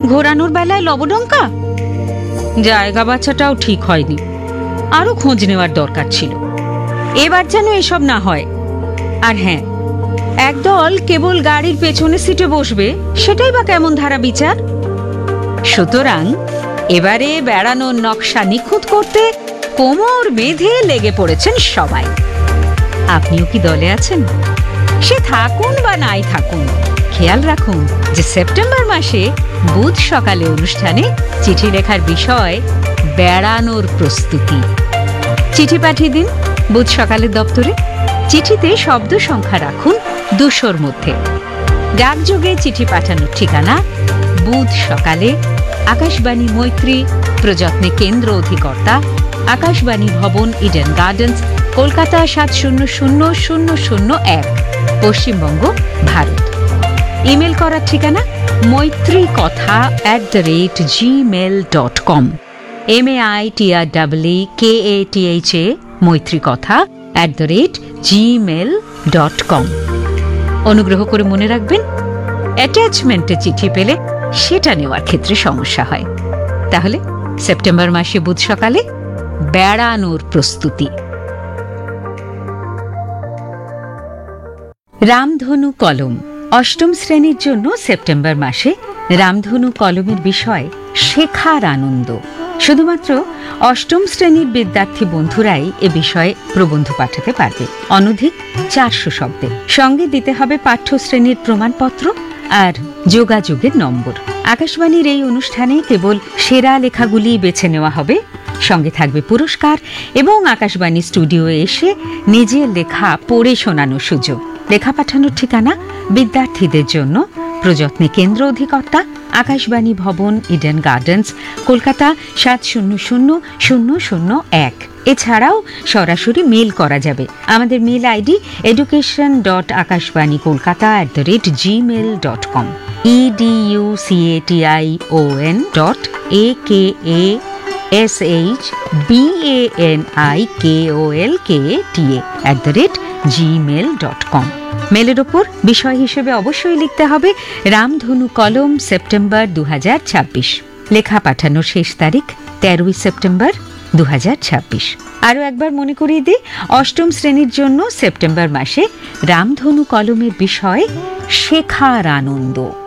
ঘোরানোর বেলায় লবডঙ্কা? জায়গা বাছাটাও ঠিক হয়নি, আরো খোঁজ নেওয়ার দরকার ছিল। এবার যেন এসব না হয়। আর হ্যাঁ, একদল কেবল গাড়ির পেছনে সিটে বসবে, সেটাই বা কেমন ধারা বিচার? সুতরাং এবারে বেড়ানোর নকশা নিখুঁত করতে কোমর বেঁধে লেগে পড়েছেন সবাই। আপনিও কি দলে আছেন? সে থাকুন বা নাই থাকুন, খেয়াল রাখুন যে সেপ্টেম্বর মাসে বুধ সকালে অনুষ্ঠানে চিঠি লেখার বিষয় বেড়ানোর প্রস্তুতি। চিঠি পাঠিয়ে দিন বুধ সকালের দপ্তরে। চিঠিতে শব্দ সংখ্যা রাখুন 200-র মধ্যে। ডাকযোগে চিঠি পাঠানোর ঠিকানা বুধ সকালে, আকাশবাণী মৈত্রী, প্রযত্নে কেন্দ্র অধিকর্তা, আকাশবাণী ভবন, Eden gardens, Kolkata 700001, Paschimbanga, Bharat. Email করার ঠিকানা maitrikatha@gmail.com, MAITREEKATHA, maitrikatha@gmail.com। অনুগ্রহ করে মনে রাখবেন, অ্যাটাচমেন্টে চিঠি পেলে সেটা নেওয়ার ক্ষেত্রে সমস্যা হয়। তাহলে সেপ্টেম্বর মাসে বুধ সকালে বেড়ানোর প্রস্তুতি। রামধনু কলম। অষ্টম শ্রেণীর জন্য সেপ্টেম্বর মাসে রামধনু কলমের বিষয় শেখার আনন্দ। শুধুমাত্র অষ্টম শ্রেণীর বিদ্যার্থী বন্ধুরাই এ বিষয়ে প্রবন্ধ পাঠাতে পারবে, অনধিক 400 শব্দে। সঙ্গে দিতে হবে পাঠ্যশ্রেণীর প্রমাণপত্র আর যোগাযোগের নম্বর। আকাশবাণীর এই অনুষ্ঠানে কেবল সেরা লেখাগুলি বেছে নেওয়া হবে, সঙ্গে থাকবে পুরস্কার এবং আকাশবাণী স্টুডিওয়ে এসে নিজের লেখা পড়ে শোনানোর সুযোগ। লেখা পাঠানোর ঠিকানা বিদ্যার্থীদের জন্য, প্রযত্নে কেন্দ্র অধিকর্তা, আকাশবাণী ভবন, ইডেন গার্ডেন্স, কলকাতা 700001। এছাড়াও সরাসরি মেল করা যাবে। আমাদের মেল আইডি education.akashbanikolkata@gmail.com, education@akashbanikolkata@gmail.com। মেলের ওপর বিষয় হিসেবে অবশ্যই লিখতে হবে রামধনু কলম, সেপ্টেম্বর 2026। লেখা পাঠানোর শেষ তারিখ 13 সেপ্টেম্বর 2026। আরও একবার মনে করিয়ে দিই, অষ্টম শ্রেণীর জন্য সেপ্টেম্বর মাসে রামধনু কলমের বিষয় শেখার আনন্দ।